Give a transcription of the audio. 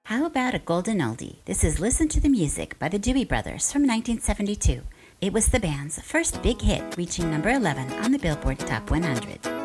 How about a golden oldie? This is Listen to the Music by the Dewey Brothers from 1972. It was the band's first big hit, reaching number 11 on the Billboard Top 100.